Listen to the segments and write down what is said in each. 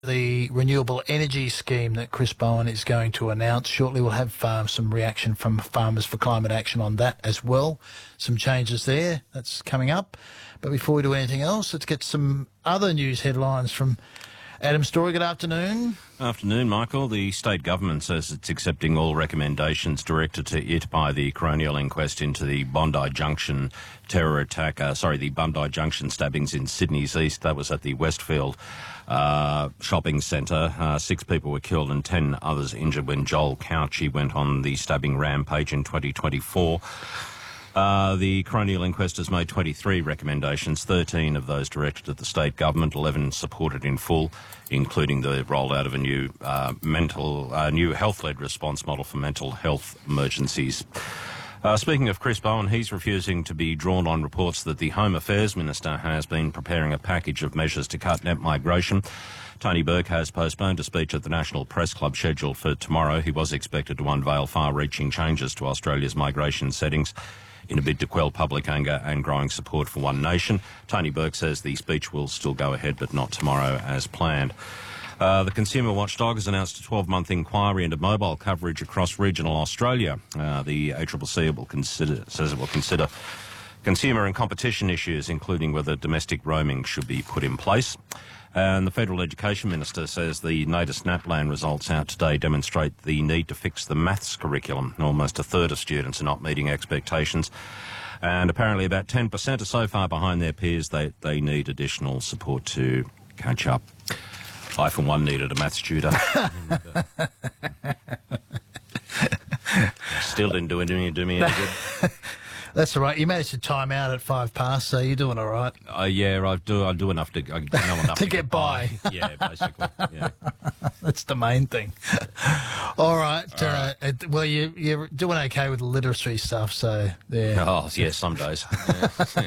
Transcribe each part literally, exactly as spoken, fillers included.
The renewable energy scheme that Chris Bowen is going to announce shortly. We'll have um, some reaction from Farmers for Climate Action on that as well. Some changes there. That's coming up. But before we do anything else, let's get some other news headlines from Adam Story. Good afternoon. Afternoon, Michael. The state government says it's accepting all recommendations directed to it by the coronial inquest into the Bondi Junction terror attack. Uh, sorry, the Bondi Junction stabbings in Sydney's east. That was at the Westfield uh, shopping centre. Uh, six people were killed and ten others injured when Joel Couchy went on the stabbing rampage in twenty twenty-four. Uh, the coronial inquest has made twenty-three recommendations, thirteen of those directed at the state government, eleven supported in full, including the rollout of a new uh, mental, uh, new health-led response model for mental health emergencies. Uh, speaking of Chris Bowen, he's refusing to be drawn on reports that the Home Affairs Minister has been preparing a package of measures to cut net migration. Tony Burke has postponed a speech at the National Press Club scheduled for tomorrow. He was expected to unveil far-reaching changes to Australia's migration settings in a bid to quell public anger and growing support for One Nation. Tony Burke says the speech will still go ahead, but not tomorrow as planned. Uh, the Consumer Watchdog has announced a twelve-month inquiry into mobile coverage across regional Australia. Uh, the A C C C will consider, says it will consider consumer and competition issues, including whether domestic roaming should be put in place. And the Federal Education Minister says the latest NAPLAN results out today demonstrate the need to fix the maths curriculum. Almost a third of students are not meeting expectations, and apparently about ten percent are so far behind their peers they, they need additional support to catch up. I, for one, needed a maths tutor. Still didn't do, it, do me any good. That's all right. You managed to time out at five past, so you're doing all right. Uh, yeah, I do. I do enough to. I know enough to, to get, get by. by. Yeah, basically. Yeah. That's the main thing. All right. All uh, right. Well, you, you're doing okay with the literacy stuff, so there. Oh, yeah, some days. Yeah.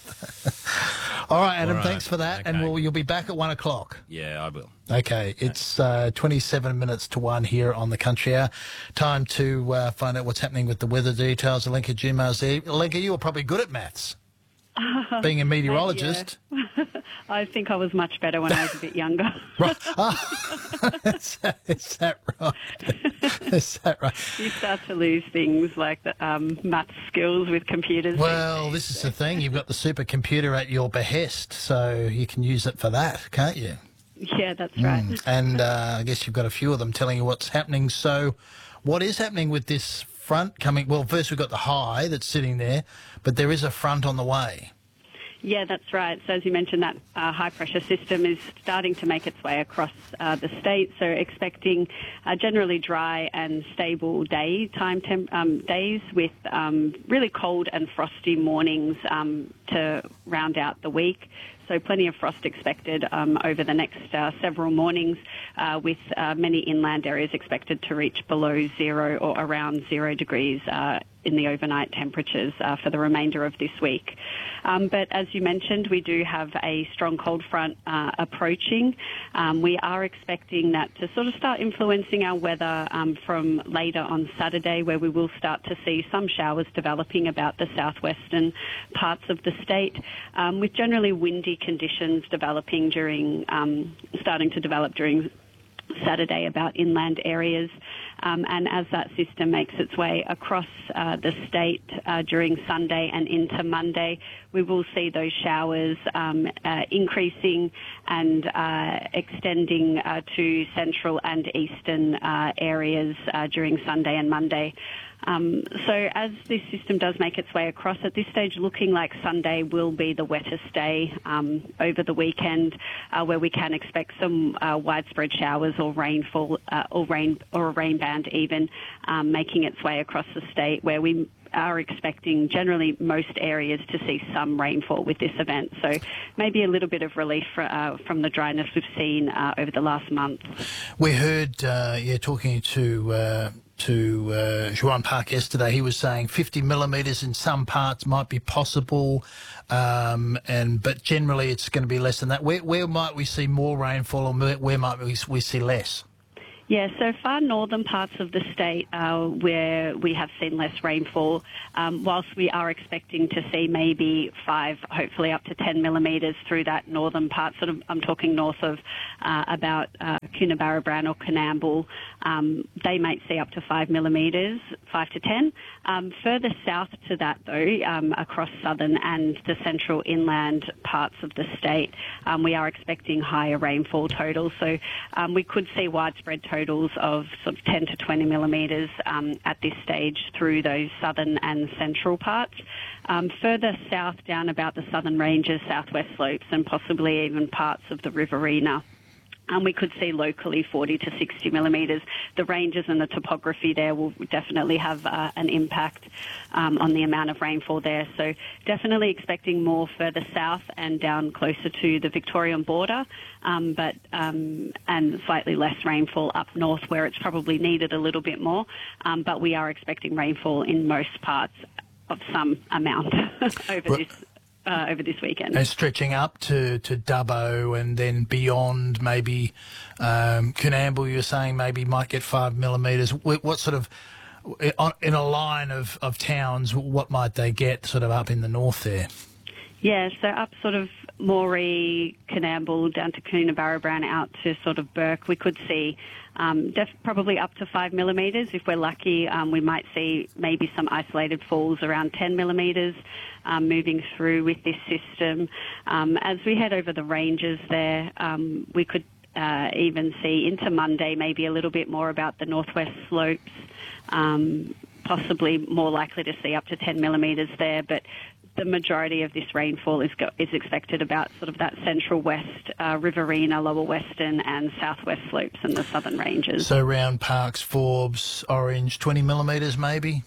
All right, Adam, All right. Thanks for that, Okay. and we'll, you'll be back at one o'clock. Yeah, I will. Okay, it's uh, twenty-seven minutes to one here on the Country Hour. Time to uh, find out what's happening with the weather details. Alenka Jumar's there. Alenka, you were probably good at maths, being a meteorologist. Yeah. I think I was much better when I was a bit younger. Right. Oh, is, that, is that right? Is that right? You start to lose things like the um, maths skills with computers. Well, this is the thing. You've got the supercomputer at your behest, so you can use it for that, can't you? Yeah, that's right. Mm. And uh, I guess you've got a few of them telling you what's happening. So what is happening with this front coming? Well, first we've got the high that's sitting there, but there is a front on the way. Yeah, that's right. So as you mentioned, that uh, high-pressure system is starting to make its way across uh, the state, so expecting uh, generally dry and stable daytime temp- um, days with um, really cold and frosty mornings um, to round out the week. So plenty of frost expected um, over the next uh, several mornings, uh, with uh, many inland areas expected to reach below zero or around zero degrees uh, in the overnight temperatures uh, for the remainder of this week. Um, but as you mentioned, we do have a strong cold front uh, approaching. Um, we are expecting that to sort of start influencing our weather um, from later on Saturday, where we will start to see some showers developing about the southwestern parts of the state, um, with generally windy conditions developing during, um, starting to develop during Saturday about inland areas. Um, and as that system makes its way across uh, the state uh, during Sunday and into Monday, we will see those showers um, uh, increasing and uh, extending uh, to central and eastern uh, areas uh, during Sunday and Monday. Um, so as this system does make its way across, at this stage looking like Sunday will be the wettest day um, over the weekend, uh, where we can expect some uh, widespread showers or rainfall uh, or rain or a rain band even um, making its way across the state, where we are expecting generally most areas to see some rainfall with this event. So maybe a little bit of relief for, uh, from the dryness we've seen uh, over the last month. We heard, uh, yeah, talking to uh, to uh, Juan Park yesterday, he was saying fifty millimetres in some parts might be possible, um, and but generally it's going to be less than that. Where, where might we see more rainfall, or where might we, we see less? Yeah, so far northern parts of the state uh, where we have seen less rainfall, um, whilst we are expecting to see maybe five, hopefully up to ten millimetres through that northern part, sort of I'm talking north of uh, about uh, Coonabarabran or Coonamble, um, they might see up to five millimetres, five to ten. Um, further south to that though, um, across southern and the central inland parts of the state, um, we are expecting higher rainfall totals. So um, we could see widespread totals of sort of ten to twenty millimetres um, at this stage through those southern and central parts. Um, further south down about the southern ranges, southwest slopes and possibly even parts of the Riverina. Um, we could see locally forty to sixty millimetres. The ranges and the topography there will definitely have uh, an impact um, on the amount of rainfall there. So definitely expecting more further south and down closer to the Victorian border, um, but um, and slightly less rainfall up north where it's probably needed a little bit more. Um, but we are expecting rainfall in most parts of some amount over well, this. Uh, over this weekend. And stretching up to, to Dubbo and then beyond, maybe um, Coonamble, you're saying maybe might get five millimetres. What, what sort of, in a line of, of towns, what might they get sort of up in the north there? Yeah, so up sort of Moree, Coonamble, down to Coonabarabran, out to sort of Burke, we could see um, def- probably up to five millimetres. If we're lucky, um, we might see maybe some isolated falls around ten millimetres um, moving through with this system. Um, as we head over the ranges there, um, we could uh, even see into Monday maybe a little bit more about the northwest slopes, um, possibly more likely to see up to ten millimetres there, but the majority of this rainfall is go- is expected about sort of that central west, uh, Riverina, lower western and southwest slopes and the southern ranges. So around Parkes, Forbes, Orange, twenty millimetres maybe?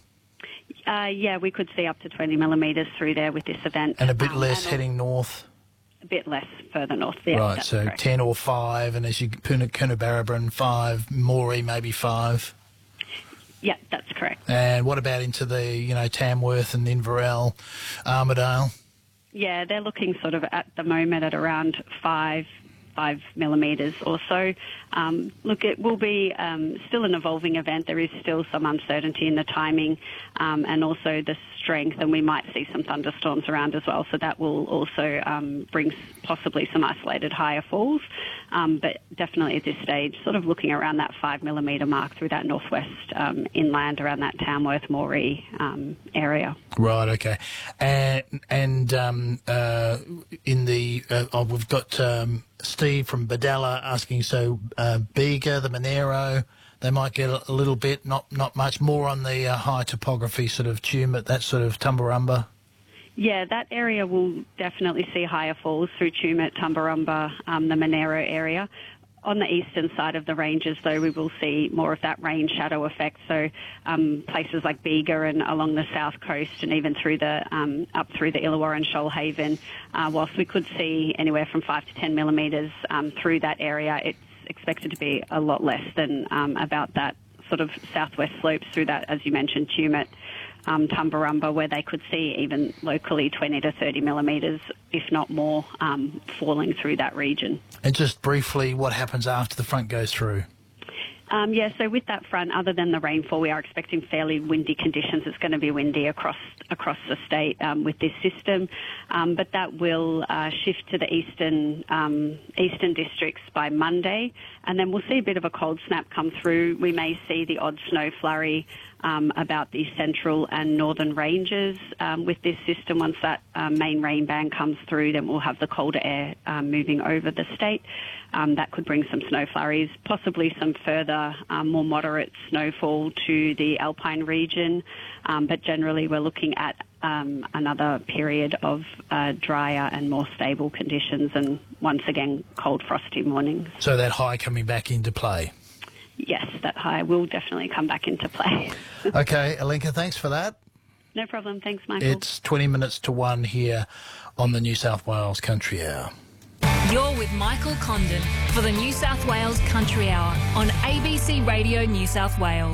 Uh, yeah, we could see up to twenty millimetres through there with this event. And a bit um, less heading north? A bit less further north, yeah. Right, so correct. ten or five, and as you Coonabarabran, five, Moree maybe five? Yeah, that's correct. And what about into the, you know, Tamworth and Inverell, Armidale? Yeah, they're looking sort of at the moment at around five, five millimetres or so. Um, look, it will be um, still an evolving event. There is still some uncertainty in the timing um, and also the strength, and we might see some thunderstorms around as well. So that will also um, bring possibly some isolated higher falls. Um, but definitely at this stage, sort of looking around that five millimetre mark through that northwest um, inland around that Tamworth, Moree um, area. Right, okay. And and um, uh, in the uh, oh, we've got um, Steve from Badella asking, so uh, Bega, the Monero, they might get a, a little bit, not not much, more on the uh, high topography, sort of Tumut, that sort of Tumbarumba. Yeah, that area will definitely see higher falls through Tumut, Tumbarumba, um, the Monero area. On the eastern side of the ranges, though, we will see more of that rain shadow effect. So um, places like Bega and along the south coast and even through the um, up through the Illawarra and Shoalhaven, uh, whilst we could see anywhere from five to ten millimetres um, through that area, it's expected to be a lot less than um, about that sort of southwest slopes through that, as you mentioned, Tumut, um, Tumbarumba, where they could see even locally twenty to thirty millimetres, if not more, um, falling through that region. And just briefly, what happens after the front goes through? Um, yeah, so with that front, other than the rainfall, we are expecting fairly windy conditions. It's going to be windy across across the state um, with this system, um, but that will uh, shift to the eastern um, eastern districts by Monday, and then we'll see a bit of a cold snap come through. We may see the odd snow flurry um, about the central and northern ranges um, with this system. Once that um, main rain band comes through, then we'll have the colder air um, moving over the state. Um, that could bring some snow flurries, possibly some further um, more moderate snowfall to the Alpine region. Um, but generally we're looking at um, another period of uh, drier and more stable conditions and once again cold frosty mornings. So that high coming back into play? Yes, that high will definitely come back into play. Okay, Alenka, thanks for that. No problem. Thanks, Michael. It's twenty minutes to one here on the New South Wales Country Hour. You're with Michael Condon for the New South Wales Country Hour on A B C Radio New South Wales.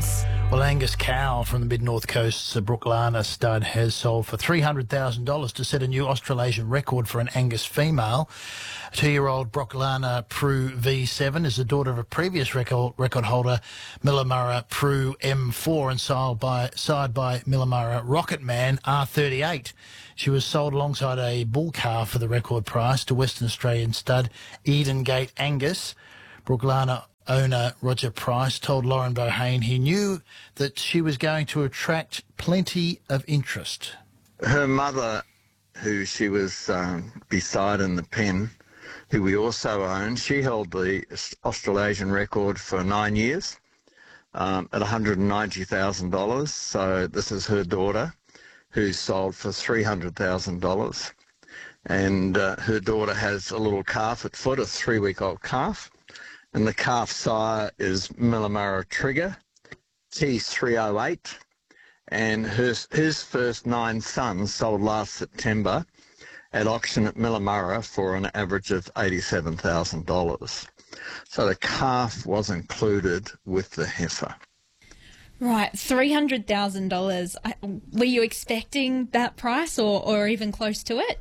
Well, Angus cow from the mid-north coast's Brooklana stud has sold for three hundred thousand dollars to set a new Australasian record for an Angus female. Two-year-old Brooklana Prue V seven is the daughter of a previous record, record holder, Millamurra Prue M four, and sold by, side by Millamurra Rocket Man R thirty-eight. She was sold alongside a bull calf for the record price to Western Australian stud Eden Gate Angus. Brooklana owner Roger Price told Lauren Bohane he knew that she was going to attract plenty of interest. Her mother, who she was um, beside in the pen, who we also own, she held the Australasian record for nine years um, at one hundred ninety thousand dollars. So this is her daughter, who sold for three hundred thousand dollars. And uh, her daughter has a little calf at foot, a three-week-old calf. And the calf sire is Millamurra Trigger, T three oh eight, and his, his first nine sons sold last September at auction at Millamurra for an average of eighty-seven thousand dollars. So the calf was included with the heifer. Right, three hundred thousand dollars. Were you expecting that price or, or even close to it?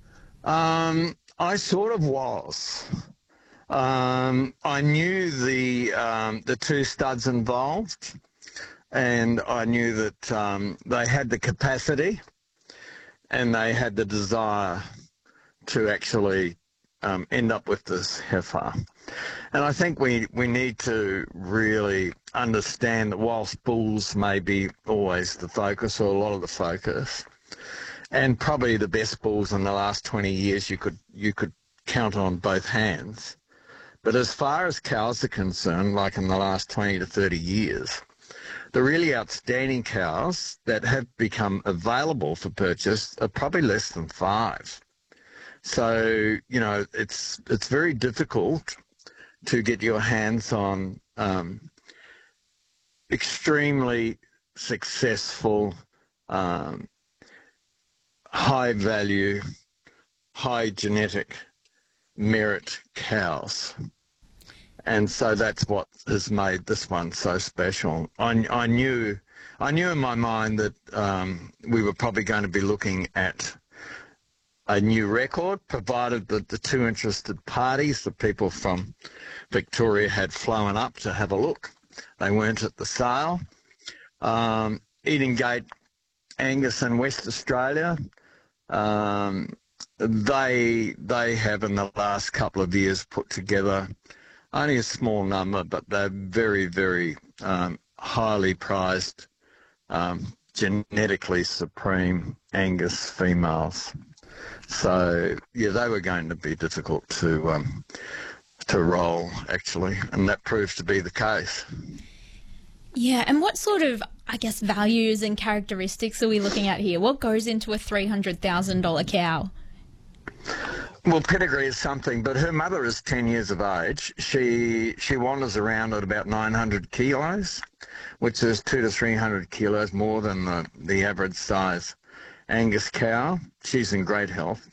Um, I sort of was. Um, I knew the um, the two studs involved, and I knew that um, they had the capacity and they had the desire to actually um, end up with this heifer. And I think we, we need to really understand that whilst bulls may be always the focus or a lot of the focus, and probably the best bulls in the last twenty years you could you could count on both hands. But as far as cows are concerned, like in the last twenty to thirty years, the really outstanding cows that have become available for purchase are probably less than five. So, you know, it's it's very difficult to get your hands on um, extremely successful, um, high value, high genetic merit cows. And so that's what has made this one so special. I, I knew I knew in my mind that um, we were probably going to be looking at a new record, provided that the two interested parties, the people from Victoria, had flown up to have a look. They weren't at the sale. Um, Eden Gate Angus in West Australia, um, they they have in the last couple of years put together only a small number, but they're very, very um, highly prized, um, genetically supreme Angus females. So, yeah, they were going to be difficult to um, to roll, actually, and that proved to be the case. Yeah, and what sort of, I guess, values and characteristics are we looking at here? What goes into a three hundred thousand dollars cow? Well, pedigree is something, but her mother is ten years of age. She she wanders around at about nine hundred kilos, which is two to three hundred kilos more than the, the average size Angus cow. She's in great health.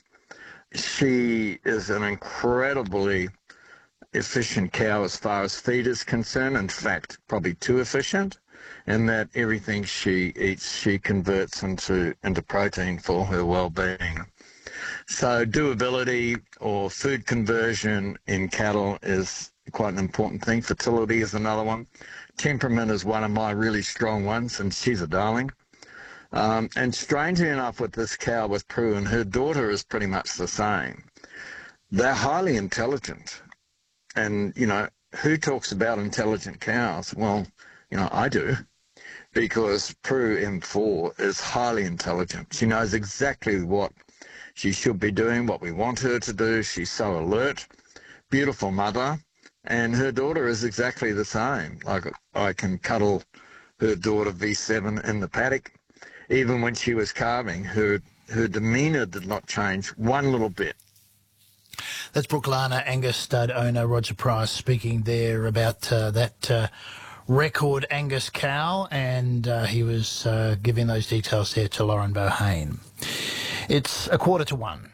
She is an incredibly efficient cow as far as feed is concerned. In fact, probably too efficient, in that everything she eats, she converts into, into protein for her well-being. So doability or food conversion in cattle is quite an important thing. Fertility is another one. Temperament is one of my really strong ones, and she's a darling. Um, and strangely enough, with this cow, with Prue, and her daughter is pretty much the same. They're highly intelligent. And, you know, who talks about intelligent cows? Well, you know, I do. Because Prue M four is highly intelligent. She knows exactly what she should be doing, what we want her to do. She's so alert, beautiful mother, and her daughter is exactly the same. Like, I can cuddle her daughter V seven in the paddock. Even when she was calving, her her demeanour did not change one little bit. That's Brooklana Angus stud owner Roger Price speaking there about uh, that uh, record Angus cow, and uh, he was uh, giving those details there to Lauren Bohane. It's a quarter to one.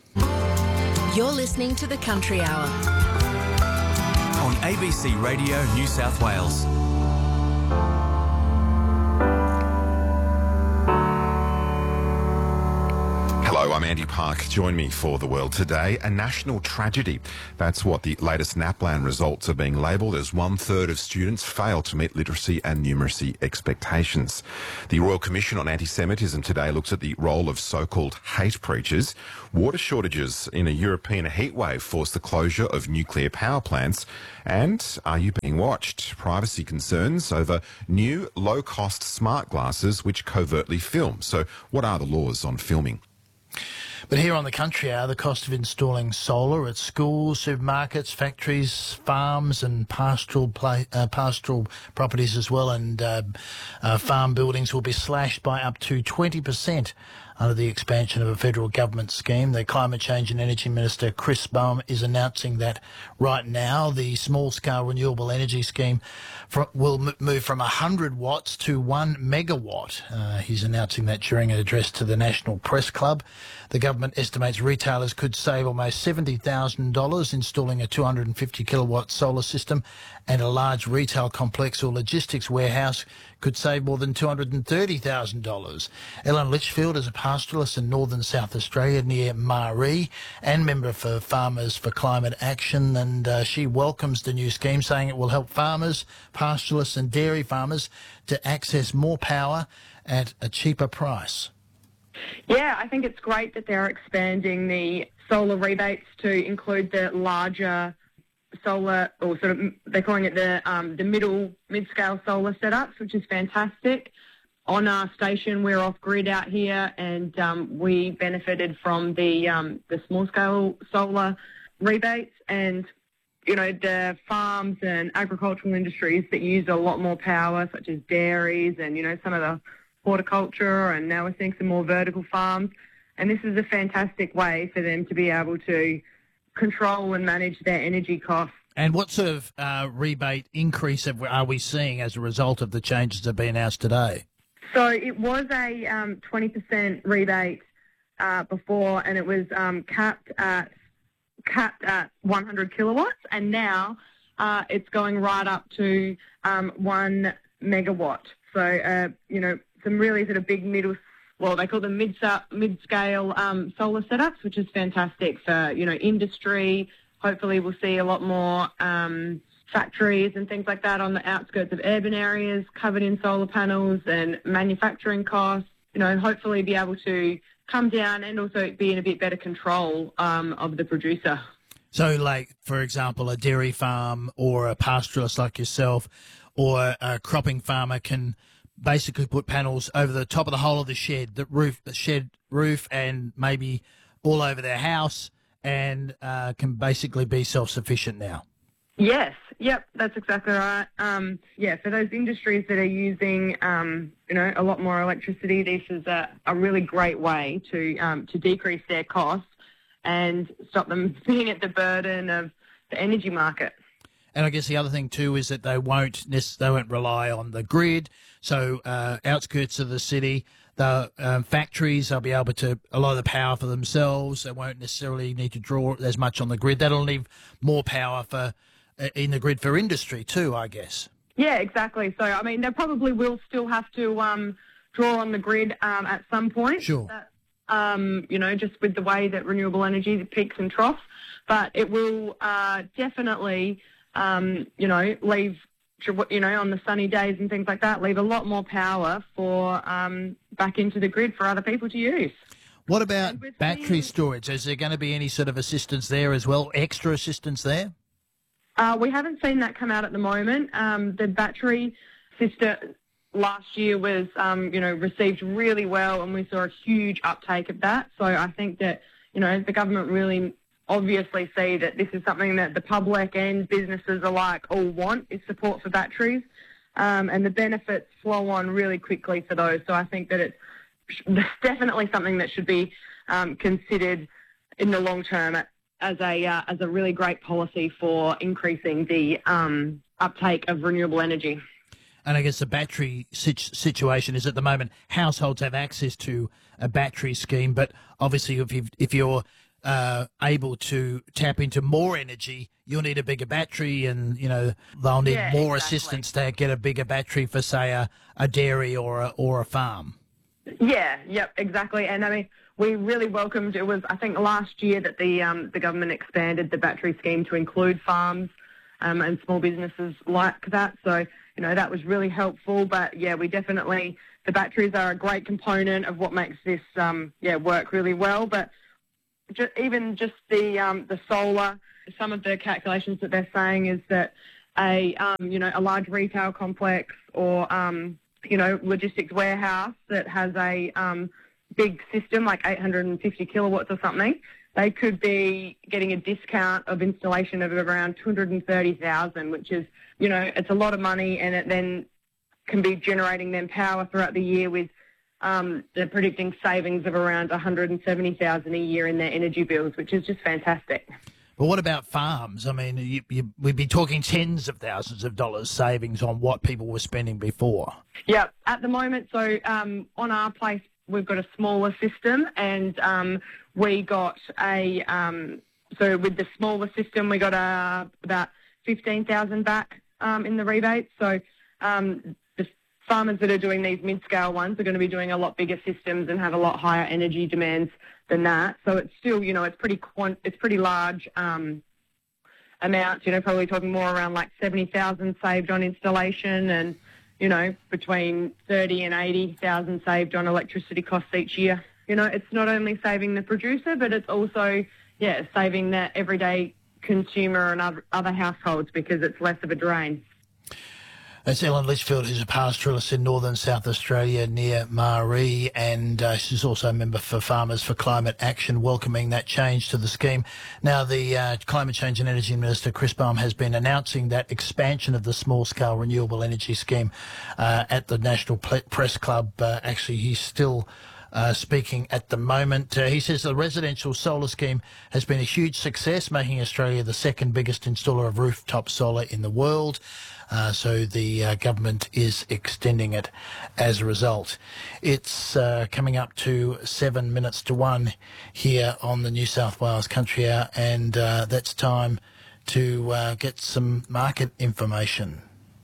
You're listening to the Country Hour on A B C Radio New South Wales. Andy Park. Join me for The World Today. A national tragedy. That's what the latest NAPLAN results are being labelled as one third of students fail to meet literacy and numeracy expectations. The Royal Commission on Anti-Semitism today looks at the role of so-called hate preachers. Water shortages in a European heatwave force the closure of nuclear power plants. And are you being watched? Privacy concerns over new low-cost smart glasses which covertly film. So what are the laws on filming? But here on the Country Hour, the cost of installing solar at schools, supermarkets, factories, farms and pastoral pla- uh, pastoral properties as well, and uh, uh, farm buildings will be slashed by up to twenty percent under the expansion of a federal government scheme. The Climate Change and Energy Minister Chris Bowen is announcing that right now the small-scale renewable energy scheme for, will m- move from one hundred watts to one megawatt. Uh, he's announcing that during an address to the National Press Club. The government estimates retailers could save almost seventy thousand dollars installing a two hundred fifty kilowatt solar system, and a large retail complex or logistics warehouse could save more than two hundred thirty thousand dollars. Ellen Litchfield is a pastoralist in northern South Australia near Maree and member for Farmers for Climate Action, and uh, she welcomes the new scheme, saying it will help farmers, pastoralists and dairy farmers to access more power at a cheaper price. Yeah, I think it's great that they're expanding the solar rebates to include the larger solar, or sort of, they're calling it the um, the middle, mid-scale solar setups, which is fantastic. On our station, we're off-grid out here, and um, we benefited from the um, the small-scale solar rebates, and, you know, the farms and agricultural industries that use a lot more power, such as dairies and, you know, some of the horticulture, and now we're seeing some more vertical farms. And this is a fantastic way for them to be able to control and manage their energy costs. And what sort of uh, rebate increase have, are we seeing as a result of the changes that have been announced today? So it was a um, twenty percent rebate uh, before, and it was um, capped at capped at one hundred kilowatts, and now uh, it's going right up to um, one megawatt. So, uh, you know, some really sort of big middle, well, they call them mid, mid-scale um, solar setups, which is fantastic for, you know, industry. Hopefully we'll see a lot more um, factories and things like that on the outskirts of urban areas covered in solar panels, and manufacturing costs, you know, hopefully be able to come down and also be in a bit better control um, of the producer. So, like, for example, a dairy farm or a pastoralist like yourself or a cropping farmer can basically put panels over the top of the whole of the shed, the roof, the shed roof, and maybe all over their house, and uh, can basically be self-sufficient now. Yes, yep, that's exactly right. Um, yeah, for those industries that are using, um, you know, a lot more electricity, this is a, a really great way to um, to decrease their costs and stop them being at the burden of the energy market. And I guess the other thing too is that they won't they won't rely on the grid. So uh, outskirts of the city, the um, factories, they'll be able to a lot of the power for themselves. They won't necessarily need to draw as much on the grid. That'll leave more power for uh, in the grid for industry too, I guess. Yeah, exactly. So I mean, they probably will still have to um, draw on the grid um, at some point. Sure. That, um, you know, just with the way that renewable energy peaks and troughs, but it will uh, definitely. Um, you know, leave, you know, on the sunny days and things like that, leave a lot more power for um, back into the grid for other people to use. What about battery storage? Is there going to be any sort of assistance there as well, extra assistance there? Uh, we haven't seen that come out at the moment. Um, the battery system last year was, um, you know, received really well, and we saw a huge uptake of that. So I think that, you know, the government really obviously see that this is something that the public and businesses alike all want, is support for batteries, um, and the benefits flow on really quickly for those. So I think that it's definitely something that should be um, considered in the long term as a uh, as a really great policy for increasing the um, uptake of renewable energy. And I guess the battery situ- situation is at the moment households have access to a battery scheme, but obviously if you've, if you're Uh, able to tap into more energy, you'll need a bigger battery, and you know they'll need yeah, more exactly. assistance to get a bigger battery for, say, a, a dairy or a, or a farm. Yeah, yep, exactly. And I mean, we really welcomed, it was, I think, last year that the um, the government expanded the battery scheme to include farms um, and small businesses like that. So, you know, that was really helpful. But, yeah, we definitely, the batteries are a great component of what makes this, um, yeah, work really well. But just, even just the um, the solar, some of the calculations that they're saying is that a, um, you know, a large retail complex or, um, you know, logistics warehouse that has a um, big system like eight hundred fifty kilowatts or something, they could be getting a discount of installation of around two hundred thirty thousand, which is, you know, it's a lot of money, and it then can be generating them power throughout the year with, um, they're predicting savings of around one hundred seventy thousand a year in their energy bills, which is just fantastic. But what about farms? I mean, you, you, we'd be talking tens of thousands of dollars savings on what people were spending before. Yeah, at the moment, so um, on our place, we've got a smaller system, and um, we got a, um, so with the smaller system, we got a, about fifteen thousand back um, in the rebate. So um, the farmers that are doing these mid-scale ones are going to be doing a lot bigger systems and have a lot higher energy demands than that. So it's still, you know, it's pretty quant- it's pretty large um, amounts, you know, probably talking more around like seventy thousand saved on installation, and, you know, between thirty and eighty thousand saved on electricity costs each year. You know, it's not only saving the producer, but it's also, yeah, saving the everyday consumer and other, other households, because it's less of a drain. That's Ellen Litchfield, who's a pastoralist in northern South Australia near Maree, and uh, she's also a member for Farmers for Climate Action, welcoming that change to the scheme. Now, the uh, Climate Change and Energy Minister, Chris Bowen, has been announcing that expansion of the small-scale renewable energy scheme uh, at the National Press Club. Uh, actually, he's still Uh, speaking at the moment. Uh, he says the residential solar scheme has been a huge success, making Australia the second biggest installer of rooftop solar in the world. Uh, so the uh, government is extending it as a result. It's uh, coming up to seven minutes to one here on the New South Wales Country Hour, and uh, that's time to uh, get some market information.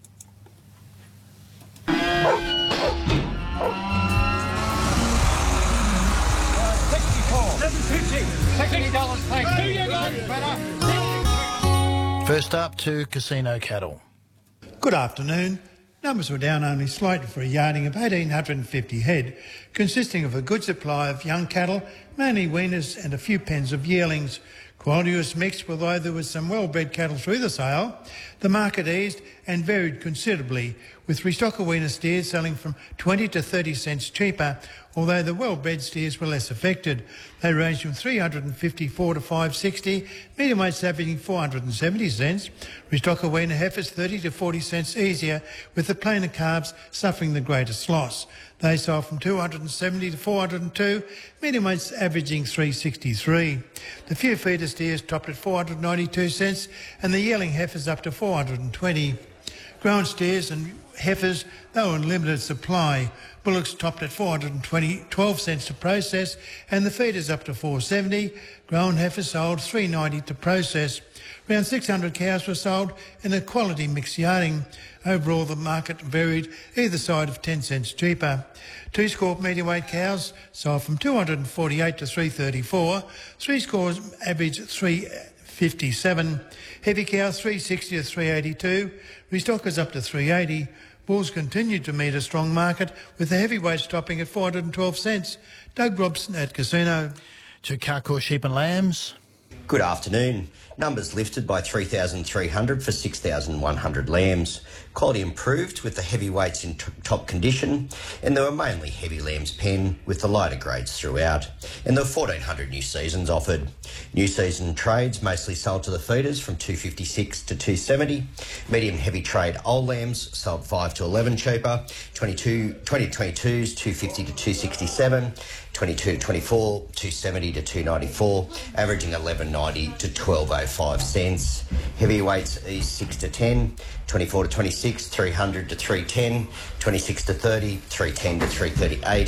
First up to Casino Cattle. Good afternoon. Numbers were down only slightly for a yarding of one thousand eight hundred fifty head, consisting of a good supply of young cattle, mainly weaners and a few pens of yearlings. Quality was mixed, although there was some well-bred cattle through the sale. The market eased and varied considerably, with restocker weaner steers selling from twenty to thirty cents cheaper, although the well-bred steers were less affected. They ranged from three hundred fifty-four to five hundred sixty, medium weights averaging four hundred seventy cents. Restocker weaner heifers thirty to forty cents easier, with the plainer calves suffering the greatest loss. They sold from two hundred seventy to four hundred two, medium weights averaging three hundred sixty-three. The few feeder steers topped at four hundred ninety-two cents, and the yearling heifers up to four hundred twenty. Grown steers and heifers, they were in limited supply. Bullocks topped at four hundred twenty, twelve cents to process, and the feeders up to four hundred seventy. Grown heifers sold three hundred ninety to process. Around six hundred cows were sold in a quality mixed yarding. Overall, the market varied either side of ten cents cheaper. Two score medium weight cows sold from two hundred forty-eight to three hundred thirty-four. Three scores averaged three hundred fifty-seven. Heavy cows three hundred sixty to three hundred eighty-two. Restockers up to three hundred eighty. Bulls continued to meet a strong market, with the heavyweights topping at four hundred twelve cents. Doug Robson at Casino. To Carcoar Sheep and Lambs. Good afternoon. Numbers lifted by three thousand three hundred for six thousand one hundred lambs. Quality improved with the heavyweights in t- top condition, and there were mainly heavy lambs pen with the lighter grades throughout. And there were fourteen hundred new seasons offered. New season trades mostly sold to the feeders from two hundred fifty-six to two hundred seventy. Medium heavy trade old lambs sold five to eleven cheaper. twenty-two, twenty to twenty-twos two hundred fifty to two hundred sixty-seven. twenty-two to twenty-four, two hundred seventy to two hundred ninety-four, averaging eleven ninety to twelve oh five cents. Heavyweights eased six to ten, twenty-four to twenty-six, three hundred to three ten, twenty-six to thirty, three ten to three thirty-eight,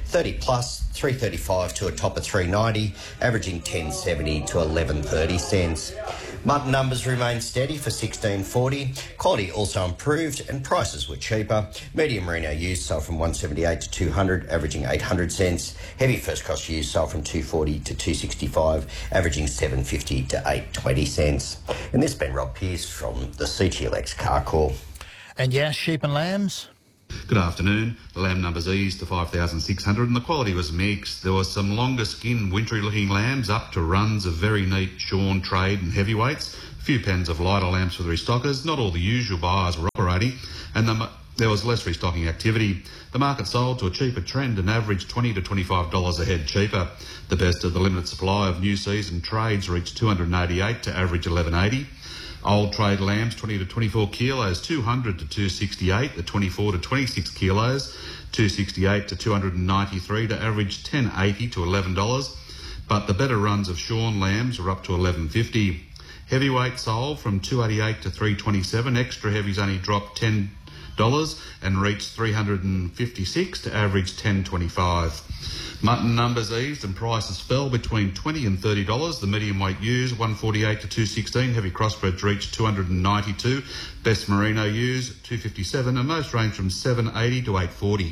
thirty plus, three thirty-five to a top of three ninety, averaging ten seventy to eleven thirty cents. Mutton numbers remain steady for sixteen forty. Quality also improved and prices were cheaper. Medium merino ewes sold from one seventy-eight to two hundred, averaging eight hundred cents. Heavy first cross ewes sold from two forty to two sixty-five, averaging seven fifty to eight twenty cents. And this has been Rob Pearce from the C T L X Car Call. And yes, sheep and lambs? Good afternoon. The lamb numbers eased to five thousand six hundred and the quality was mixed. There was some longer skin, wintry looking lambs up to runs of very neat shorn, trade and heavyweights. A few pens of lighter lambs for the restockers. Not all the usual buyers were operating, and the, there was less restocking activity. The market sold to a cheaper trend and averaged twenty to twenty-five dollars a head cheaper. The best of the limited supply of new season trades reached two hundred eighty-eight to average eleven eighty. Old trade lambs twenty to twenty-four kilos, two hundred to two sixty-eight. The twenty-four to twenty-six kilos, two sixty-eight to two ninety-three to average ten eighty to eleven dollars. But the better runs of shorn lambs were up to eleven fifty. Heavyweight sold from two eighty-eight to three twenty-seven. Extra heavies only dropped ten dollars and reached three fifty-six to average ten twenty-five. Mutton numbers eased and prices fell between twenty dollars and thirty dollars. The medium weight ewes one forty-eight to two sixteen. Heavy crossbreds reached two ninety-two. Best merino ewes two fifty-seven, and most range from seven eighty to eight forty.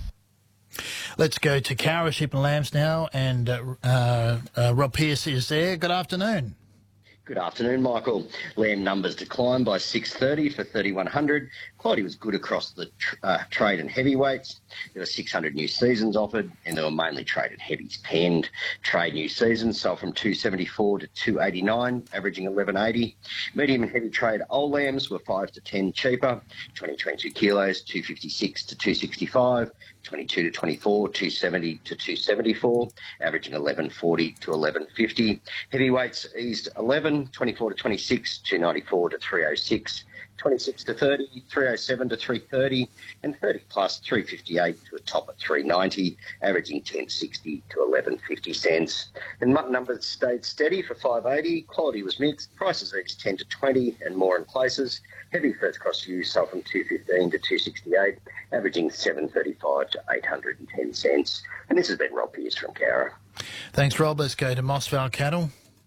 Let's go to Cowra Sheep and Lambs now, and uh, uh, uh, Rob Pearce is there. Good afternoon. Good afternoon, Michael. Lamb numbers declined by six thirty for thirty-one hundred. Quality was good across the tr- uh, trade and heavyweights. There were six hundred new seasons offered, and there were mainly traded heavies penned. Trade new seasons sold from two seventy-four to two eighty-nine, averaging eleven eighty. Medium and heavy trade old lambs were five to ten cheaper. twenty to twenty-two kilos, two fifty-six to two sixty-five. twenty-two to twenty-four, two seventy to two seventy-four, averaging eleven forty to eleven fifty. Heavyweights eased eleven, twenty-four to twenty-six, two ninety-four to three oh six, twenty-six to thirty, three oh seven to three thirty, and thirty plus three fifty-eight to a top at three ninety, averaging ten sixty to eleven fifty cents. And mutton numbers stayed steady for five eighty. Quality was mixed. Prices each ten to twenty and more in places. Heavy first cross ewes sold from two fifteen to two sixty-eight, averaging seven thirty-five to eight hundred ten cents. And this has been Rob Pearce from Cowra. Thanks, Rob. Let's go to Mossvale Cattle.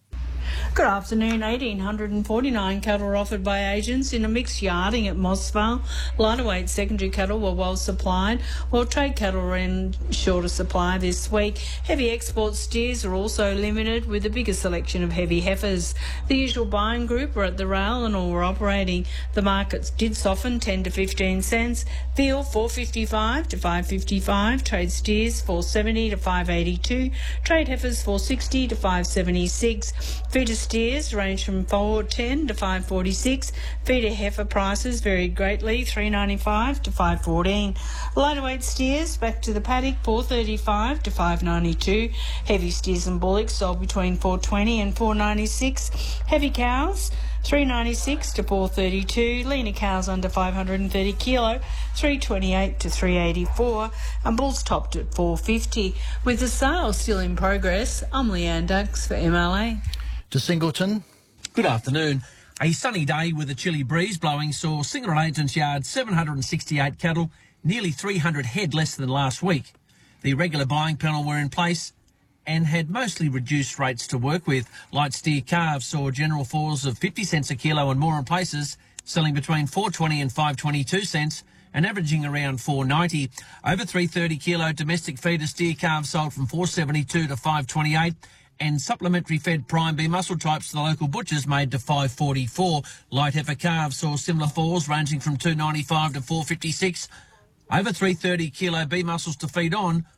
Good afternoon. one thousand eight hundred forty-nine cattle were offered by agents in a mixed yarding at Mossvale. Lighter weight secondary cattle were well supplied, while trade cattle were in shorter supply this week. Heavy export steers are also limited, with a bigger selection of heavy heifers. The usual buying group were at the rail and all were operating. The markets did soften ten to fifteen cents. Veal four fifty-five to five fifty-five. Trade steers four seventy to five eighty-two. Trade heifers four sixty to five seventy-six. Feeder steers range from four ten to five forty-six. Feeder heifer prices varied greatly, three ninety-five to five fourteen. Lighter weight steers back to the paddock, four thirty-five to five ninety-two. Heavy steers and bullocks sold between four twenty and four ninety-six. Heavy cows three ninety-six to four thirty-two. Leaner cows under five hundred thirty kilo, three twenty-eight to three eighty-four, and bulls topped at four fifty. With the sales still in progress, I'm Leanne Dux for M L A. To Singleton. Good afternoon. A sunny day with a chilly breeze blowing saw Singleton Agents Yard seven hundred sixty-eight cattle, nearly three hundred head less than last week. The regular buying panel were in place and had mostly reduced rates to work with. Light steer calves saw general falls of fifty cents a kilo and more in places, selling between four twenty and five twenty-two cents and averaging around four ninety. Over three thirty kilo domestic feeder steer calves sold from four seventy-two to five twenty-eight, and supplementary fed prime B muscle types to the local butchers made to five forty-four. Light heifer calves saw similar falls ranging from two ninety-five to four fifty-six. Over three thirty kilo B muscles to feed on.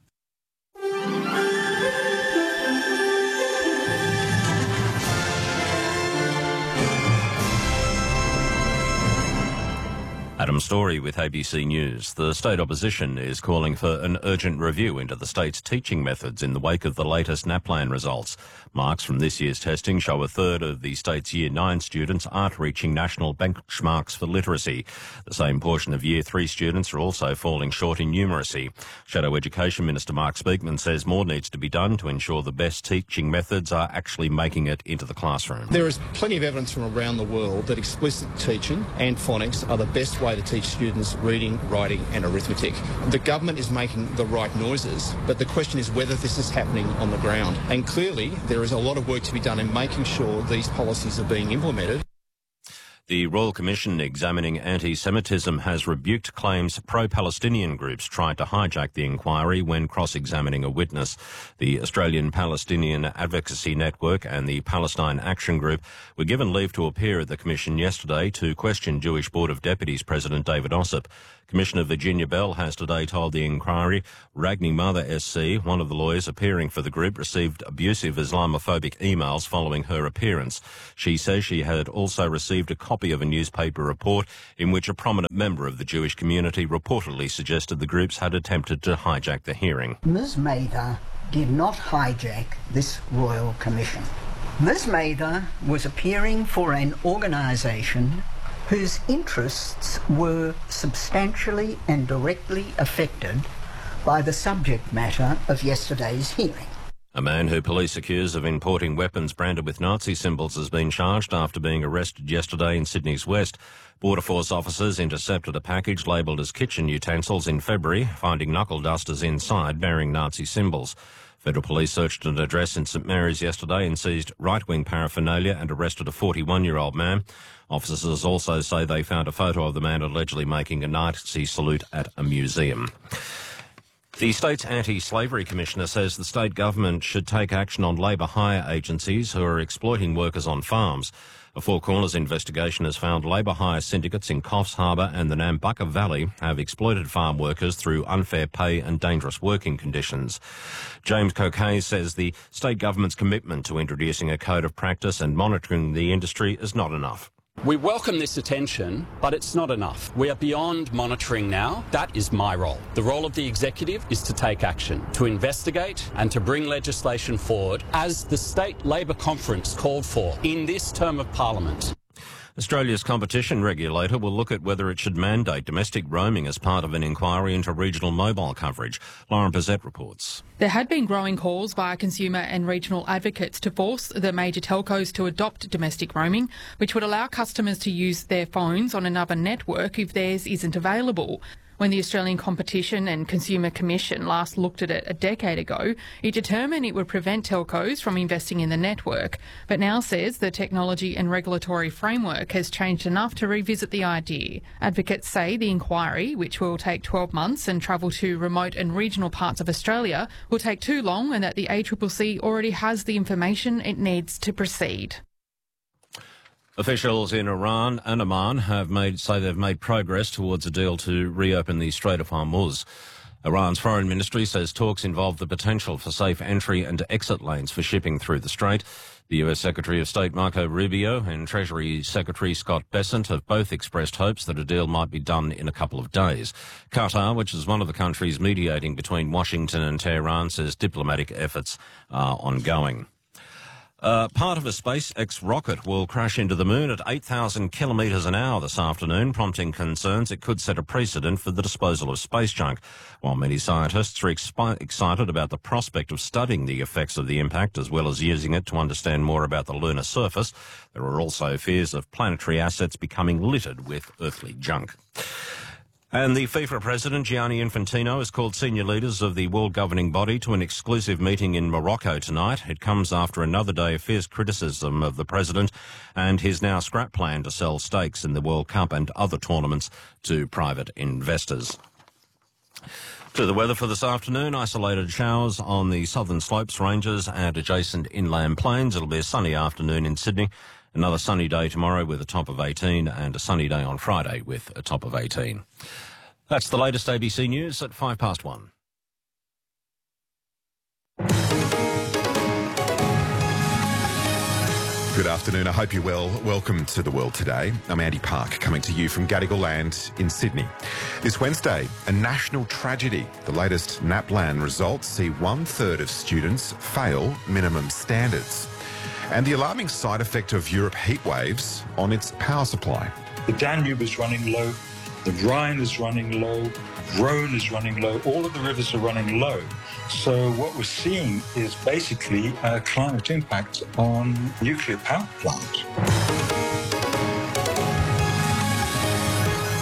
Adam Story with A B C News. The state opposition is calling for an urgent review into the state's teaching methods in the wake of the latest NAPLAN results. Marks from this year's testing show a third of the state's Year nine students aren't reaching national benchmarks for literacy. The same portion of Year three students are also falling short in numeracy. Shadow Education Minister Mark Speakman says more needs to be done to ensure the best teaching methods are actually making it into the classroom. There is plenty of evidence from around the world that explicit teaching and phonics are the best way way to teach students reading, writing and arithmetic. The government is making the right noises, but the question is whether this is happening on the ground. And clearly there is a lot of work to be done in making sure these policies are being implemented. The Royal Commission examining anti-Semitism has rebuked claims pro-Palestinian groups tried to hijack the inquiry when cross-examining a witness. The Australian Palestinian Advocacy Network and the Palestine Action Group were given leave to appear at the Commission yesterday to question Jewish Board of Deputies President David Ossip. Commissioner Virginia Bell has today told the inquiry Ragni Mother S C, one of the lawyers appearing for the group, received abusive Islamophobic emails following her appearance. She says she had also received a copy of a newspaper report in which a prominent member of the Jewish community reportedly suggested the groups had attempted to hijack the hearing. Miz Mather did not hijack this Royal Commission. Miz Mather was appearing for an organisation whose interests were substantially and directly affected by the subject matter of yesterday's hearing. A man who police accuse of importing weapons branded with Nazi symbols has been charged after being arrested yesterday in Sydney's West. Border Force officers intercepted a package labelled as kitchen utensils in February, finding knuckle dusters inside bearing Nazi symbols. Federal Police searched an address in St Mary's yesterday and seized right-wing paraphernalia and arrested a forty-one-year-old man. Officers also say they found a photo of the man allegedly making a Nazi salute at a museum. The state's anti-slavery commissioner says the state government should take action on labour hire agencies who are exploiting workers on farms. A Four Corners investigation has found labour hire syndicates in Coffs Harbour and the Nambucca Valley have exploited farm workers through unfair pay and dangerous working conditions. James Coquet says the state government's commitment to introducing a code of practice and monitoring the industry is not enough. We welcome this attention, but it's not enough. We are beyond monitoring now. That is my role. The role of the executive is to take action, to investigate and to bring legislation forward as the State Labor Conference called for in this term of Parliament. Australia's competition regulator will look at whether it should mandate domestic roaming as part of an inquiry into regional mobile coverage. Lauren Pizzette reports. There had been growing calls by consumer and regional advocates to force the major telcos to adopt domestic roaming, which would allow customers to use their phones on another network if theirs isn't available. When the Australian Competition and Consumer Commission last looked at it a decade ago, it determined it would prevent telcos from investing in the network, but now says the technology and regulatory framework has changed enough to revisit the idea. Advocates say the inquiry, which will take twelve months and travel to remote and regional parts of Australia, will take too long and that the A C C C already has the information it needs to proceed. Officials in Iran and Oman have made say they've made progress towards a deal to reopen the Strait of Hormuz. Iran's foreign ministry says talks involve the potential for safe entry and exit lanes for shipping through the strait. The U S Secretary of State Marco Rubio and Treasury Secretary Scott Bessent have both expressed hopes that a deal might be done in a couple of days. Qatar, which is one of the countries mediating between Washington and Tehran, says diplomatic efforts are ongoing. Uh, part of a SpaceX rocket will crash into the moon at eight thousand kilometres an hour this afternoon, prompting concerns it could set a precedent for the disposal of space junk. While many scientists are expi- excited about the prospect of studying the effects of the impact as well as using it to understand more about the lunar surface, there are also fears of planetary assets becoming littered with earthly junk. And the FIFA president, Gianni Infantino, has called senior leaders of the world governing body to an exclusive meeting in Morocco tonight. It comes after another day of fierce criticism of the president and his now scrap plan to sell stakes in the World Cup and other tournaments to private investors. To the weather for this afternoon, isolated showers on the southern slopes, ranges and adjacent inland plains. It'll be a sunny afternoon in Sydney. Another sunny day tomorrow with a top of eighteen and a sunny day on Friday with a top of eighteen. That's the latest A B C News at five past one. Good afternoon. I hope you're well. Welcome to The World Today. I'm Andy Park, coming to you from Gadigal Land in Sydney. This Wednesday, a national tragedy. The latest NAPLAN results see one-third of students fail minimum standards. And the alarming side effect of Europe heat waves on its power supply. The Danube is running low, the Rhine is running low, Rhone is running low, all of the rivers are running low. So what we're seeing is basically a climate impact on nuclear power plants.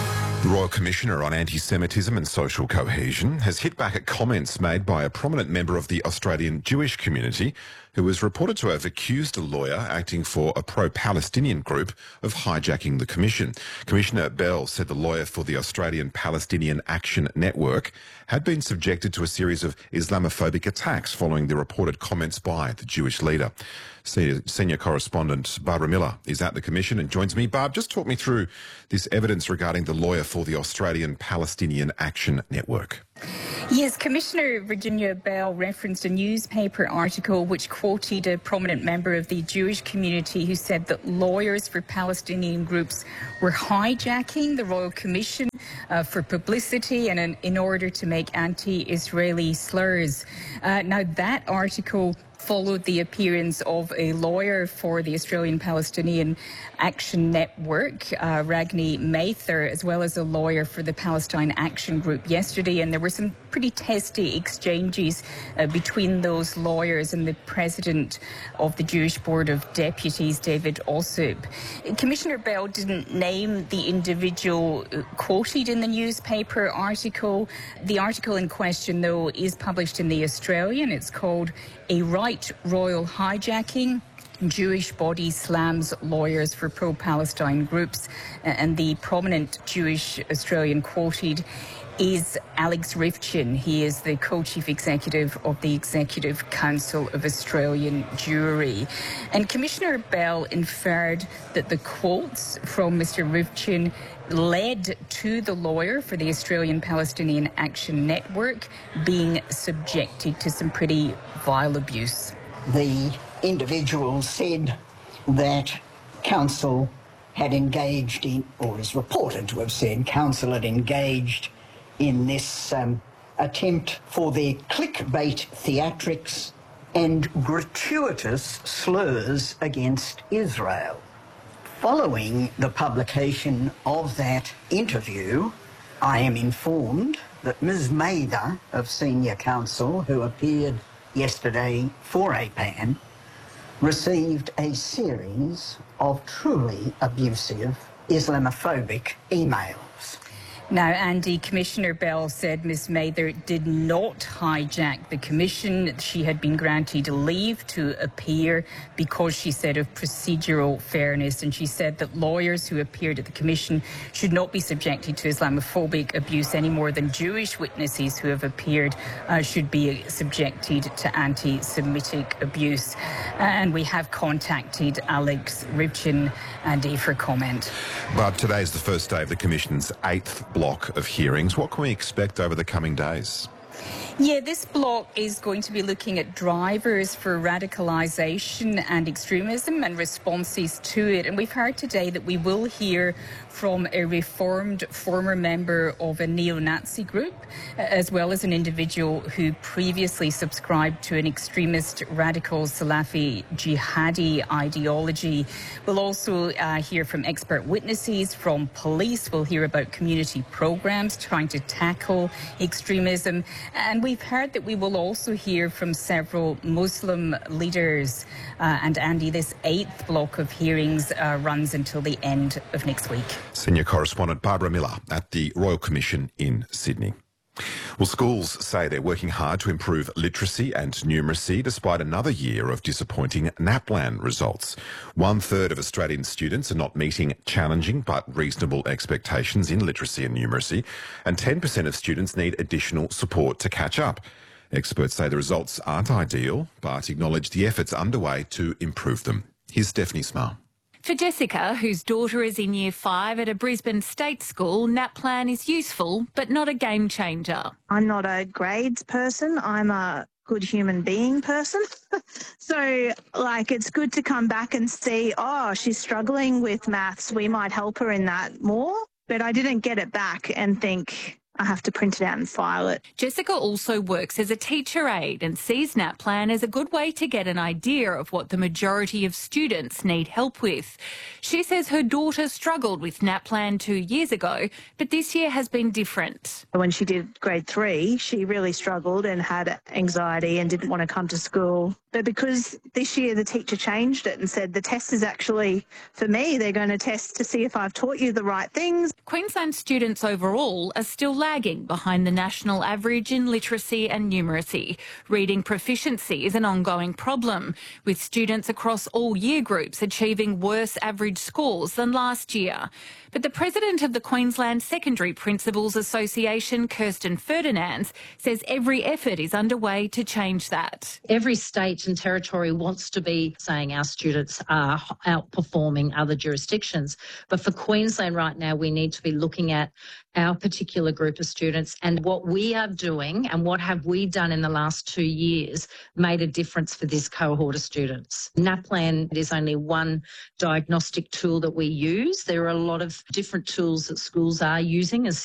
The Royal Commissioner on Anti-Semitism and Social Cohesion has hit back at comments made by a prominent member of the Australian Jewish community who was reported to have accused a lawyer acting for a pro-Palestinian group of hijacking the Commission. Commissioner Bell said the lawyer for the Australian Palestinian Action Network had been subjected to a series of Islamophobic attacks following the reported comments by the Jewish leader. Senior, senior correspondent Barbara Miller is at the Commission and joins me. Barb, just talk me through this evidence regarding the lawyer for the Australian Palestinian Action Network. Yes, Commissioner Virginia Bell referenced a newspaper article which quoted a prominent member of the Jewish community who said that lawyers for Palestinian groups were hijacking the Royal Commission uh, for publicity and in, in order to make anti-Israeli slurs. Uh, now, that article followed the appearance of a lawyer for the Australian Palestinian Action Network, uh, Ragni Mather, as well as a lawyer for the Palestine Action Group yesterday, and there were some pretty testy exchanges uh, between those lawyers and the president of the Jewish Board of Deputies, David Ossob. Commissioner Bell didn't name the individual quoted in the newspaper article. The article in question, though, is published in The Australian. It's called "A Right Royal Hijacking. Jewish Body Slams Lawyers for Pro-Palestine Groups." And the prominent Jewish Australian quoted is Alex Rivchin. He is the co-chief executive of the Executive Council of Australian Jewry. And Commissioner Bell inferred that the quotes from Mister Rivchin led to the lawyer for the Australian Palestinian Action Network being subjected to some pretty vile abuse. The individual said that counsel had engaged in, or is reported to have said, counsel had engaged in this um, attempt for their clickbait theatrics and gratuitous slurs against Israel. Following the publication of that interview, I am informed that Miz Mather of Senior Counsel, who appeared yesterday for A P A N, received a series of truly abusive Islamophobic emails. Now, Andy, Commissioner Bell said Miz Mather did not hijack the Commission. She had been granted leave to appear because, she said, of procedural fairness. And she said that lawyers who appeared at the Commission should not be subjected to Islamophobic abuse any more than Jewish witnesses who have appeared uh, should be subjected to anti-Semitic abuse. And we have contacted Alex Rivchin, Andy, for comment. Barb, today is the first day of the Commission's eighth block of hearings. What can we expect over the coming days? Yeah, this block is going to be looking at drivers for radicalisation and extremism and responses to it. And we've heard today that we will hear from a reformed former member of a neo-Nazi group, as well as an individual who previously subscribed to an extremist radical Salafi jihadi ideology. We'll also uh, hear from expert witnesses from police. We'll hear about community programs trying to tackle extremism. And we've heard that we will also hear from several Muslim leaders. Uh, and Andy, this eighth block of hearings uh, runs until the end of next week. Senior correspondent Barbara Miller at the Royal Commission in Sydney. Well, schools say they're working hard to improve literacy and numeracy despite another year of disappointing NAPLAN results. One third of Australian students are not meeting challenging but reasonable expectations in literacy and numeracy, and ten percent of students need additional support to catch up. Experts say the results aren't ideal, but acknowledge the efforts underway to improve them. Here's Stephanie Smart. For Jessica, whose daughter is in year five at a Brisbane state school, NAPLAN is useful but not a game changer. I'm not a grades person. I'm a good human being person. So, like, it's good to come back and see, oh, she's struggling with maths. We might help her in that more. But I didn't get it back and think, I have to print it out and file it. Jessica also works as a teacher aide and sees NAPLAN as a good way to get an idea of what the majority of students need help with. She says her daughter struggled with NAPLAN two years ago, but this year has been different. When she did grade three, she really struggled and had anxiety and didn't want to come to school. But But because this year the teacher changed it and said the test is actually for me, they're going to test to see if I've taught you the right things. Queensland students overall are still lagging behind the national average in literacy and numeracy. Reading proficiency is an ongoing problem, with students across all year groups achieving worse average scores than last year. But the president of the Queensland Secondary Principals Association, Kirsten Ferdinands, says every effort is underway to change that. Every state and territory wants to be saying our students are outperforming other jurisdictions. But for Queensland right now, we need to be looking at our particular group of students and what we are doing and what have we done in the last two years made a difference for this cohort of students. NAPLAN is only one diagnostic tool that we use. There are a lot of different tools that schools are using as